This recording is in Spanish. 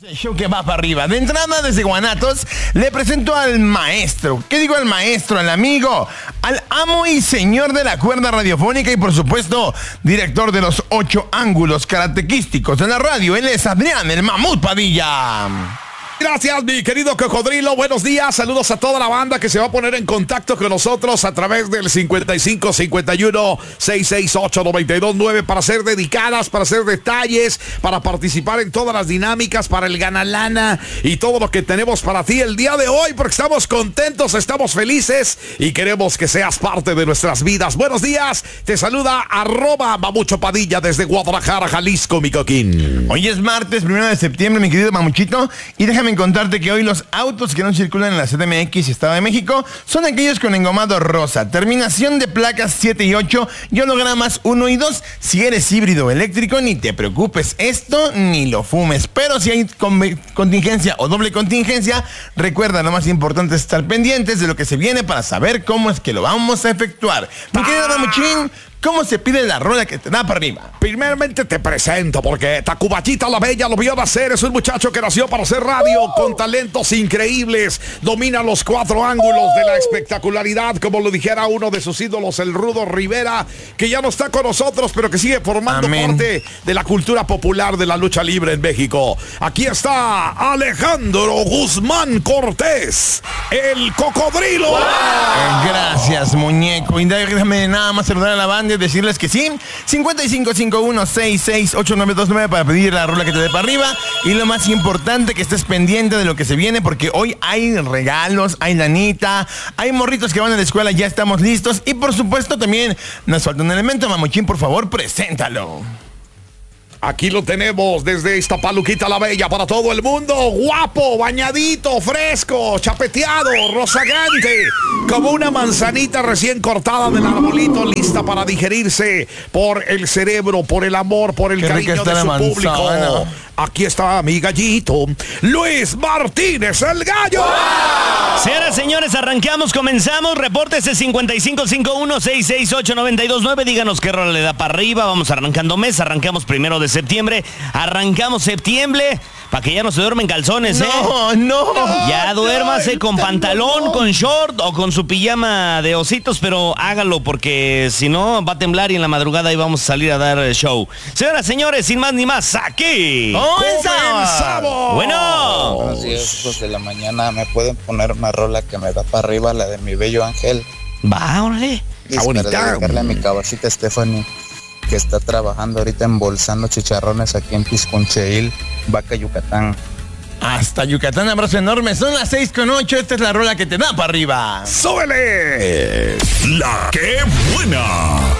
El show que va para arriba. De entrada desde Guanatos, le presento al maestro. ¿Qué digo al maestro? Al amigo, al amo y señor de la cuerda radiofónica y por supuesto, director de los 8 ángulos karatequísticos de la radio. Él es Adrián, el Mamut Padilla. Gracias, mi querido Cocodrilo. Buenos días. Saludos a toda la banda que se va a poner en contacto con nosotros a través del 55 51 668 929 para ser dedicadas, para hacer detalles, para participar en todas las dinámicas, para el ganalana y todo lo que tenemos para ti el día de hoy, porque estamos contentos, estamos felices y queremos que seas parte de nuestras vidas. Buenos días. Te saluda @Mamucho Padilla desde Guadalajara, Jalisco, mi coquín. Hoy es martes 1 de septiembre, mi querido Mamuchito, y déjame contarte que hoy los autos que no circulan en la CDMX y Estado de México son aquellos con engomado rosa, terminación de placas 7 y 8 y hologramas 1 y 2. Si eres híbrido eléctrico, ni te preocupes, esto ni lo fumes. Pero si hay contingencia o doble contingencia, recuerda, lo más importante es estar pendientes de lo que se viene para saber cómo es que lo vamos a efectuar. Mi querido Mamuchín, ¿cómo se pide la rola que te da para arriba? Primeramente te presento porque Tacubachita la Bella lo vio nacer. Es un muchacho que nació para hacer radio con talentos increíbles. Domina los 4 ángulos de la espectacularidad, como lo dijera uno de sus ídolos, el Rudo Rivera, que ya no está con nosotros, pero que sigue formando parte de la cultura popular de la lucha libre en México. Aquí está Alejandro Guzmán Cortés, el Cocodrilo. ¡Wow! Gracias, muñeco. Y déjame nada más saludar a la banda y decirles que sí, 5551668929 para pedir la rola que te dé para arriba. Y lo más importante, que estés pendiente de lo que se viene, porque hoy hay regalos, hay lanita, hay morritos que van a la escuela, ya estamos listos. Y por supuesto también nos falta un elemento. Mamuchín, por favor, preséntalo. Aquí lo tenemos desde Iztapaluquita la Bella para todo el mundo. Guapo, bañadito, fresco, chapeteado, rozagante, como una manzanita recién cortada del arbolito, lista para digerirse por el cerebro, por el amor, por el cariño de su público. Aquí está mi gallito, Luis Martínez, el gallo. Señoras, señores, arrancamos, comenzamos. Repórtese 5551668929. Díganos qué rola le da para arriba. Vamos arrancando mes. Arrancamos 1 de septiembre. Arrancamos septiembre. Para que ya no se duermen calzones, No. Ya duérmase con pantalón, con short o con su pijama de ositos, pero hágalo porque si no va a temblar y en la madrugada y vamos a salir a dar show. Señoras, señores, sin más ni más, aquí ¡comenzamos! Bueno. Buenos días, hijos de la mañana. ¿Me pueden poner una rola que me da para arriba, la de mi bello ángel? Va, órale. Para dedicarle a mi cabecita Stephanie, que está trabajando ahorita embolsando chicharrones aquí en Piscuncheil, Vaca, Yucatán. Hasta Yucatán, abrazo enorme. Son las 6:08. Esta es la rola que te da para arriba. ¡Súbele! La que buena.